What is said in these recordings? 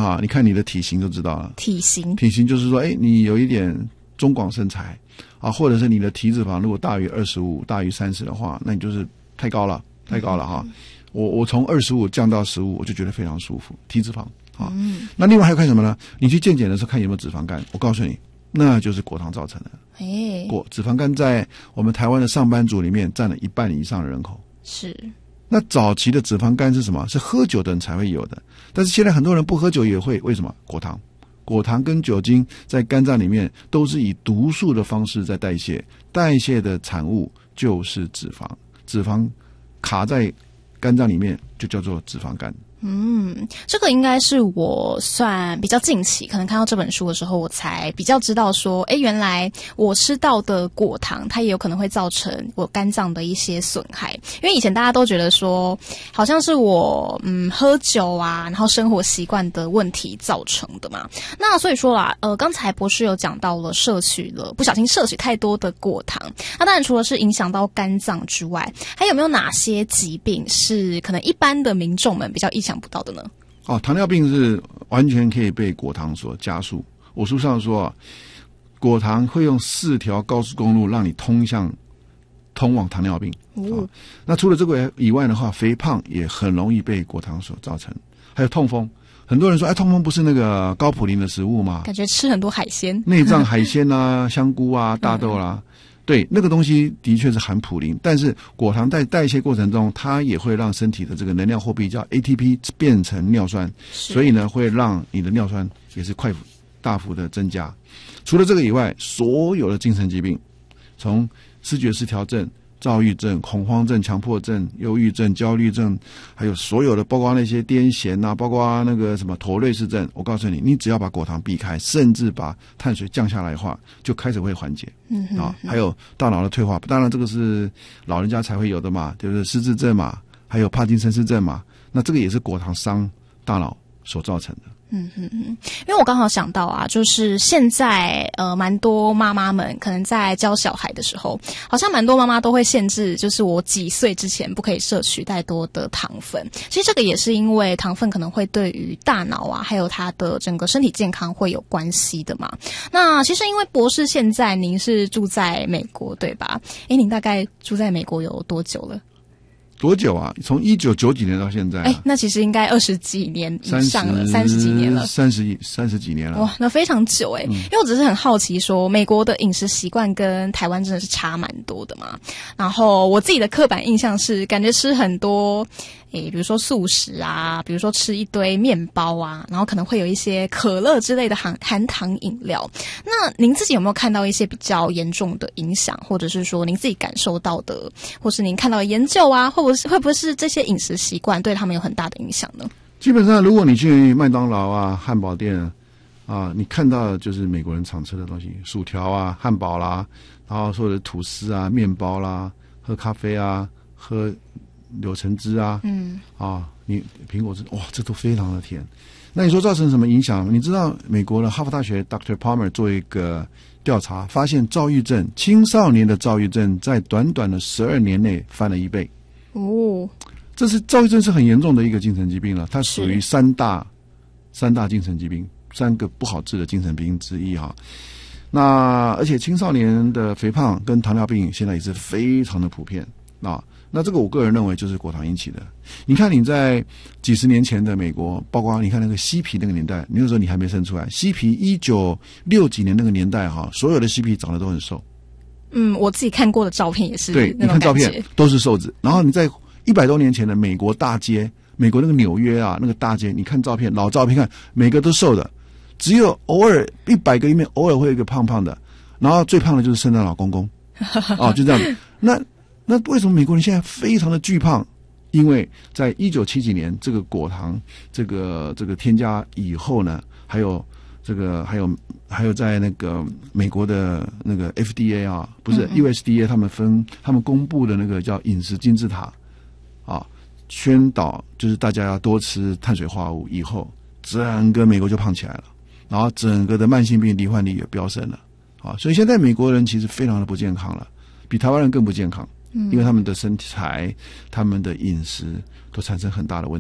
哈，你看你的体型就知道了。 体型就是说，你有一点中广身材啊，或者是你的体脂肪如果大于25、大于30的话，那你就是太高了哈。我从25降到15，我就觉得非常舒服，体脂肪啊。那另外还有看什么呢？你去健检的时候看有没有脂肪肝，我告诉你，那就是果糖造成的。脂肪肝在我们台湾的上班族里面占了1半以上的人口。 是。 那早期的脂肪肝是什么？是喝酒的人才会有的，但是现在很多人不喝酒也会，为什么？果糖跟酒精在肝脏里面都是以毒素的方式在代谢，代谢的产物就是脂肪卡在肝脏里面就叫做脂肪肝。 这个应该是我算比较近期，可能看到这本书的时候，我才比较知道说，原来我吃到的果糖，它也有可能会造成我肝脏的一些损害。因为以前大家都觉得说，好像是我喝酒啊，然后生活习惯的问题造成的嘛。那所以说啦，刚才博士有讲到了不小心摄取太多的果糖，那当然除了是影响到肝脏之外，还有没有哪些疾病是可能一般的民众们比较意想不到的呢？ 糖尿病是完全可以被果糖所加速。我书上说，果糖会用4条高速公路让你通往糖尿病。那除了这个以外的话，肥胖也很容易被果糖所造成。还有痛风，很多人说，痛风不是那个高普林的食物吗？ 感觉吃很多海鲜， 内脏海鲜啊，香菇啊，大豆啦。对，那个东西的确是含普林，但是果糖在代谢过程中，它也会让身体的这个能量货币叫 ATP 变成尿酸，所以呢，会让你的尿酸也是大幅的增加。除了这个以外，所有的精神疾病，从思觉失调症、躁郁症、恐慌症、强迫症、忧郁症、焦虑症，还有所有的包括那些癫痫啊，包括那个什么妥瑞氏症，我告诉你，你只要把果糖避开，甚至把碳水降下来的话，就开始会缓解。还有大脑的退化，当然这个是老人家才会有的嘛，对不对？失智症嘛，还有帕金森氏症嘛，那这个也是果糖伤大脑所造成的。 因为我刚好想到啊，就是现在蛮多妈妈们可能在教小孩的时候，好像蛮多妈妈都会限制，就是我几岁之前不可以摄取太多的糖分。其实这个也是因为糖分可能会对于大脑啊，还有他的整个身体健康会有关系的嘛。那其实因为博士现在您是住在美国对吧？您大概住在美国有多久了？ 多久啊？从1990几年到现在那其实应该20几年以上了，30几年了，30几年了。哇，那非常久因为我只是很好奇说，美国的饮食习惯跟台湾真的是差蛮多的嘛。然后我自己的刻板印象是，感觉吃很多比如说素食啊，比如说吃一堆面包啊，然后可能会有一些可乐之类的含糖饮料。那您自己有没有看到一些比较严重的影响，或者是说您自己感受到的，或是您看到的研究啊，会不会是这些饮食习惯对他们有很大的影响呢？ 基本上如果你去麦当劳啊、汉堡店啊，你看到的就是美国人常吃的东西，薯条啊、汉堡啦，然后或者吐司啊、面包啦，喝咖啡啊，喝柳橙汁啊，你苹果汁，哇，这都非常的甜。那你说造成什么影响？你知道美国的哈佛大学 Dr. Palmer 做一个调查，发现青少年的躁郁症在短短的12年内翻了1倍。这是躁郁症是很严重的一个精神疾病了，它属于三大精神疾病，3个不好治的精神病之一哈。那而且青少年的肥胖跟糖尿病现在也是非常的普遍那这个我个人认为就是果糖引起的。你看你在几十年前的美国，包括你看那个嬉皮那个年代，那个时候你还没生出来，嬉皮1960几年那个年代所有的嬉皮长得都很瘦。 我自己看过的照片也是， 对，你看照片都是瘦子。然后你在100多年前的美国大街，美国那个纽约啊，那个大街，你看照片，老照片看，每个都瘦的，只有偶尔100个里面偶尔会有一个胖胖的，然后最胖的就是圣诞老公公就这样子。那为什么美国人现在非常的巨胖？因为在1970几年这个果糖这个添加以后呢，还有在那个美国的那个 FDA 不是 USDA 他们公布的那个叫饮食金字塔宣导就是大家要多吃碳水化合物，以后整个美国就胖起来了，然后整个的慢性病罹患率也飙升了所以现在美国人其实非常的不健康了，比台湾人更不健康。因为他们的身材、他们的饮食都产生很大的问题。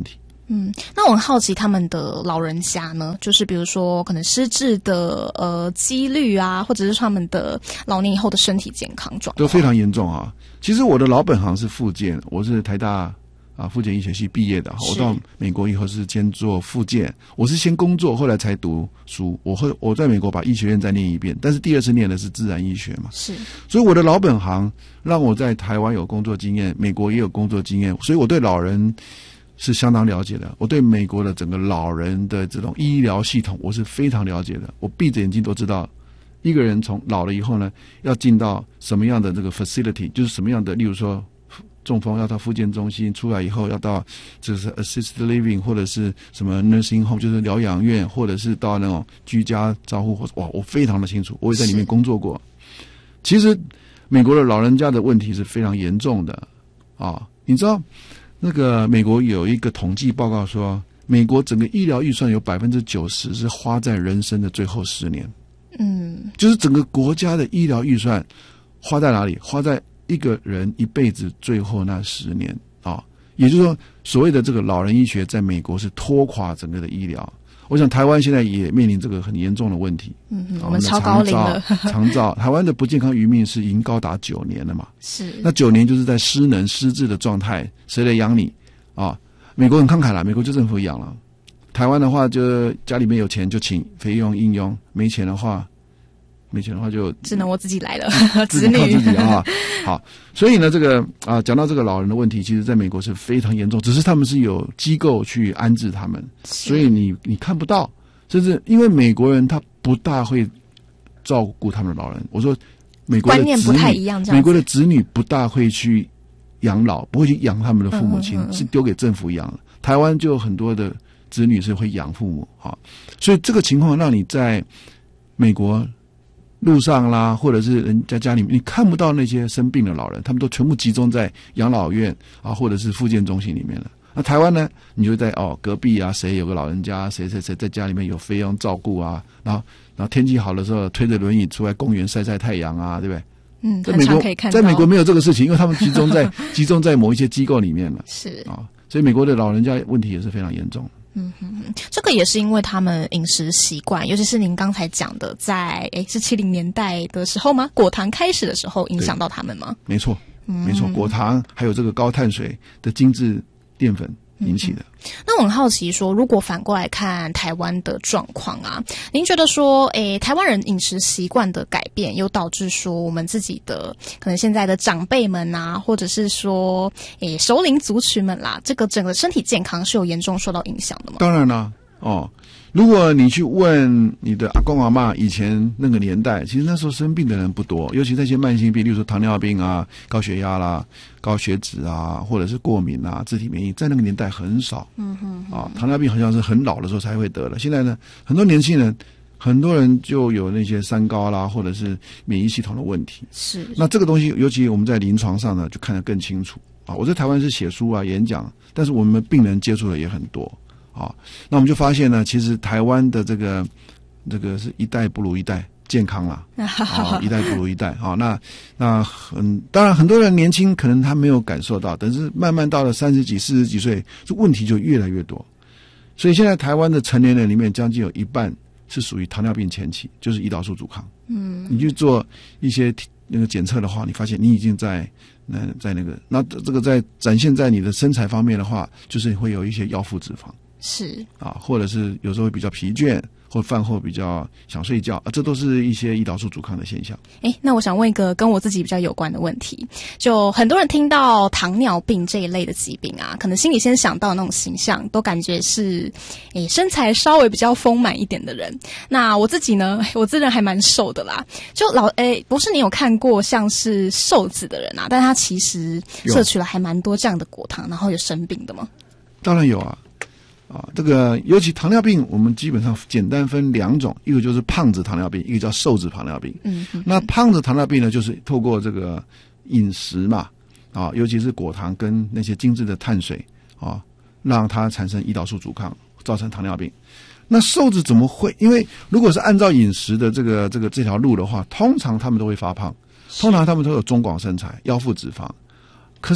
那我很好奇他们的老人家呢，就是比如说可能失智的几率啊，或者是他们的老年以后的身体健康状况都非常严重啊。其实我的老本行是复健，我是台大复健医学系毕业的，我到美国以后是先做复健，我是先工作后来才读书，我在美国把医学院再念一遍，但是第二次念的是自然医学嘛， 是， 所以我的老本行让我在台湾有工作经验，美国也有工作经验，所以我对老人是相当了解的，我对美国的整个老人的这种医疗系统我是非常了解的，我闭着眼睛都知道一个人从老了以后呢要进到什么样的这个 facility， 就是什么样的，例如说中风要到复健中心，出来以后要到就是 assisted living 或者是什么 nursing home， 就是疗养院，或者是到那种居家照护，哇，我非常的清楚，我也在里面工作过。其实美国的老人家的问题是非常严重的啊，你知道那个美国有一个统计报告说，美国整个医疗预算有 90% 是花在人生的最后10年。就是整个国家的医疗预算花在哪里？花在一个人一辈子最后那10年啊，也就是说，所谓的这个老人医学在美国是拖垮整个的医疗。我想台湾现在也面临这个很严重的问题。 我们超高龄了。 长照，台湾的不健康余命是已经高达9年了嘛？ 是。 那9年就是在失能失智的状态，谁来养你啊？美国很慷慨了，美国就政府养了。台湾的话，就家里面有钱就请菲佣应佣，没钱的话就只能我自己来了， 子女靠自己啊。好，所以呢，这个讲到这个老人的问题，其实在美国是非常严重，只是他们是有机构去安置他们，所以你看不到，甚至因为美国人他不大会照顾他们的老人。我说美国的观念不太一样，这样子美国的子女不大会去养老，不会去养他们的父母亲，是丢给政府养的。台湾就有很多的子女是会养父母啊，所以这个情况让你在美国路上啦，或者是人家家里面，你看不到那些生病的老人，他们都全部集中在养老院啊，或者是复健中心里面了。那台湾呢，你就在隔壁啊，谁有个老人家，谁在家里面有费用照顾啊，然后天气好的时候推着轮椅出来公园晒晒太阳啊，对不对？ 很常可以看到。 在美国没有这个事情，因为他们集中在某一些机构里面了。 是啊，所以美国的老人家问题也是非常严重。 这个也是因为他们饮食习惯，尤其是您刚才讲的，在是70年代的时候吗？果糖开始的时候影响到他们吗？ 没错，没错，果糖还有这个高碳水的精致淀粉引起的。 那我很好奇说，如果反过来看台湾的状况啊，您觉得说台湾人饮食习惯的改变又导致说我们自己的可能现在的长辈们啊，或者是说熟龄族群们啦，这个整个身体健康是有严重受到影响的吗？ 当然啦，如果你去问你的阿公阿嬷以前那个年代，其实那时候生病的人不多，尤其那些慢性病，例如说糖尿病啊、高血压啦、高血脂啊，或者是过敏啊、自体免疫，在那个年代很少。糖尿病好像是很老的时候才会得的。现在呢，很多年轻人，很多人就有那些三高啦，或者是免疫系统的问题。 是。 那这个东西，尤其我们在临床上呢，就看得更清楚啊。我在台湾是写书啊、演讲，但是我们病人接触的也很多。那我们就发现呢，其实台湾的这个是一代不如一代健康啦，一代不如一代。当然很多人年轻可能他没有感受到，但是慢慢到了30几、40几岁，这问题就越来越多。所以现在台湾的成年人里面，将近有一半是属于糖尿病前期，就是胰岛素阻抗。你去做一些那个检测的话，你发现你已经在那这个在展现在你的身材方面的话，就是会有一些腰腹脂肪。 是或者是有时候会比较疲倦，或饭后比较想睡觉，这都是一些胰岛素阻抗的现象。 那我想问一个跟我自己比较有关的问题，就很多人听到糖尿病这一类的疾病啊，可能心里先想到那种形象，都感觉是身材稍微比较丰满一点的人。那我自己呢，我自认还蛮瘦的啦。就不是你有看过像是瘦子的人啊，但他其实摄取了还蛮多这样的果糖，然后有生病的吗？ 当然有啊。这个尤其糖尿病，我们基本上简单分2种，一个就是胖子糖尿病，一个叫瘦子糖尿病。那胖子糖尿病呢，就是透过这个饮食嘛，尤其是果糖跟那些精致的碳水让它产生胰岛素阻抗，造成糖尿病。那瘦子怎么会？因为如果是按照饮食的这条路的话，通常他们都会发胖，通常他们都有中广身材、腰腹脂肪。可是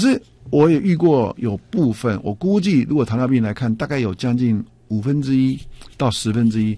我也遇过有部分，我估计如果糖尿病来看，大概有将近1/5到1/10